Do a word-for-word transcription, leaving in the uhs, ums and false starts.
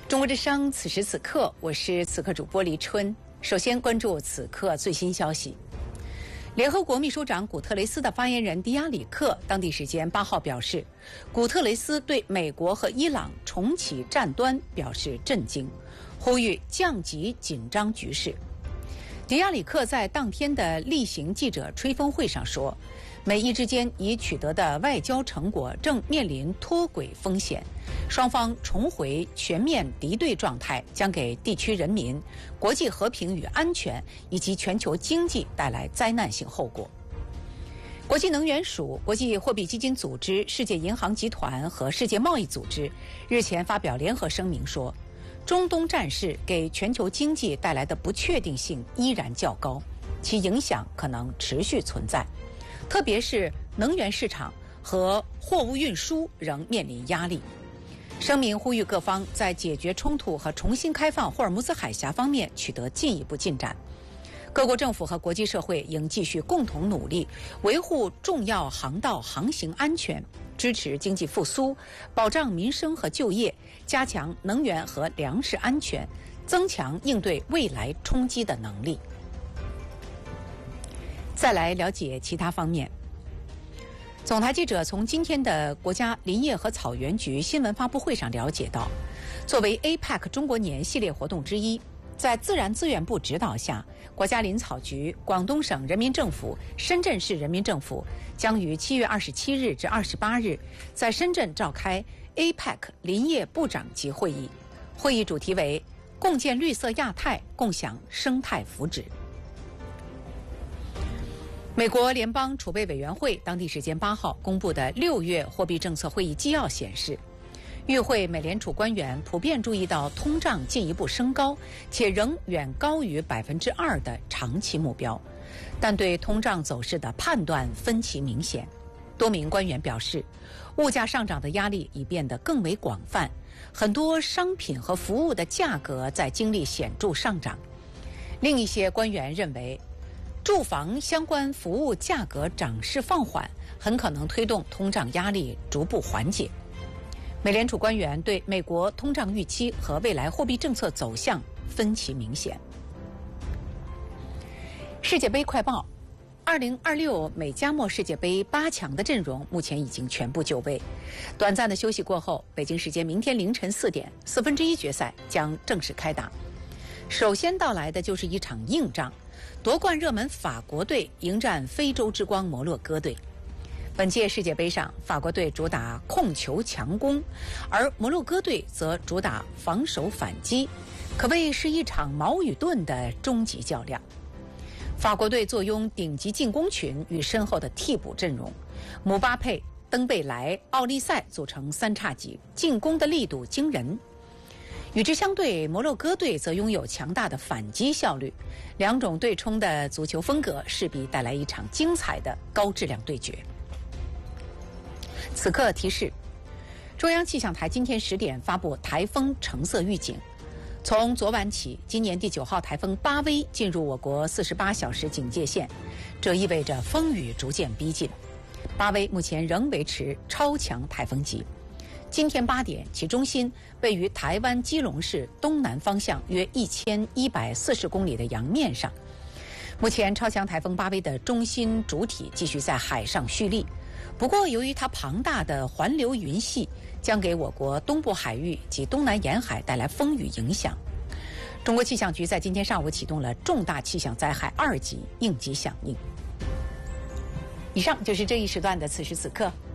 中国之声此时此刻，我是此刻主播黎春。首先关注此刻最新消息。联合国秘书长古特雷斯的发言人迪亚里克当地时间八号表示，古特雷斯对美国和伊朗重启战端表示震惊，呼吁降级紧张局势。迪亚里克在当天的例行记者吹风会上说，美伊之间已取得的外交成果正面临脱轨风险，双方重回全面敌对状态将给地区人民、国际和平与安全以及全球经济带来灾难性后果。国际能源署、国际货币基金组织、世界银行集团和世界贸易组织日前发表联合声明说，中东战事给全球经济带来的不确定性依然较高，其影响可能持续存在，特别是能源市场和货物运输仍面临压力。声明呼吁各方在解决冲突和重新开放霍尔木兹海峡方面取得进一步进展。各国政府和国际社会应继续共同努力，维护重要航道航行安全，支持经济复苏，保障民生和就业，加强能源和粮食安全，增强应对未来冲击的能力。再来了解其他方面。总台记者从今天的国家林业和草原局新闻发布会上了解到，作为 A P E C 中国年系列活动之一，在自然资源部指导下，国家林草局、广东省人民政府、深圳市人民政府将于七月二十七日至二十八日在深圳召开 A P E C 林业部长级会议。会议主题为共建绿色亚太，共享生态福祉。美国联邦储备委员会当地时间八号公布的六月货币政策会议纪要显示，与会美联储官员普遍注意到通胀进一步升高，且仍远高于百分之二的长期目标，但对通胀走势的判断分歧明显。多名官员表示，物价上涨的压力已变得更为广泛，很多商品和服务的价格在经历显著上涨。另一些官员认为，住房相关服务价格涨势放缓，很可能推动通胀压力逐步缓解。美联储官员对美国通胀预期和未来货币政策走向分歧明显。世界杯快报：二零二六美加墨世界杯八强的阵容目前已经全部就位。短暂的休息过后，北京时间明天凌晨四点，四分之一决赛将正式开打。首先到来的就是一场硬仗，夺冠热门法国队迎战非洲之光摩洛哥队。本届世界杯上，法国队主打控球强攻，而摩洛哥队则主打防守反击，可谓是一场矛与盾的终极较量。法国队坐拥顶级进攻群与深厚的替补阵容，姆巴佩、登贝莱、奥利塞组成三叉戟，进攻的力度惊人。与之相对，摩洛哥队则拥有强大的反击效率，两种对冲的足球风格势必带来一场精彩的高质量对决。此刻提示，中央气象台今天十点发布台风橙色预警。从昨晚起，今年第九号台风巴威进入我国四十八小时警戒线，这意味着风雨逐渐逼近。巴威目前仍维持超强台风级。今天八点，其中心位于台湾基隆市东南方向约一千一百四十公里的洋面上。目前，超强台风巴威的中心主体继续在海上蓄力。不过，由于它庞大的环流云系将给我国东部海域及东南沿海带来风雨影响。中国气象局在今天上午启动了重大气象灾害二级应急响应。以上就是这一时段的此时此刻。